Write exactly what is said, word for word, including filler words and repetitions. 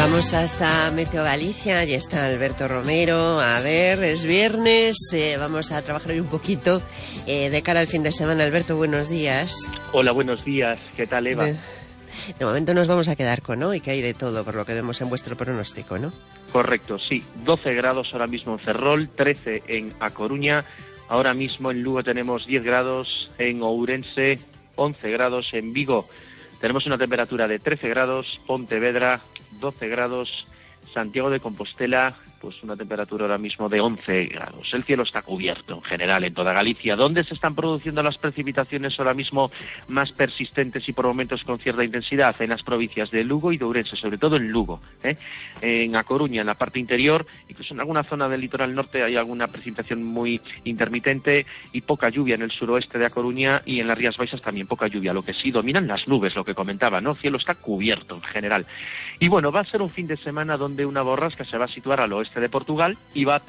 Vamos hasta Meteo Galicia, allí está Alberto Romero. A ver, es viernes, eh, vamos a trabajar hoy un poquito eh, de cara al fin de semana. Alberto, buenos días. Hola, buenos días. ¿Qué tal, Eva? De, de momento nos vamos a quedar con hoy, que hay de todo, por lo que vemos en vuestro pronóstico, ¿no? Correcto, sí. doce grados ahora mismo en Ferrol, trece en A Coruña. Ahora mismo en Lugo tenemos diez grados, en Ourense once grados, en Vigo tenemos una temperatura de trece grados, Pontevedra doce grados, Santiago de Compostela pues una temperatura ahora mismo de once grados. El cielo está cubierto en general en toda Galicia. ¿Dónde se están produciendo las precipitaciones ahora mismo más persistentes y por momentos con cierta intensidad? En las provincias de Lugo y de Ourense, sobre todo en Lugo, ¿eh? En A Coruña, en la parte interior, incluso en alguna zona del litoral norte hay alguna precipitación muy intermitente y poca lluvia en el suroeste de A Coruña, y en las Rías Baixas también poca lluvia. Lo que sí dominan las nubes, lo que comentaba, ¿no? El cielo está cubierto en general. Y bueno, va a ser un fin de semana donde una borrasca se va a situar al oeste de Portugal y va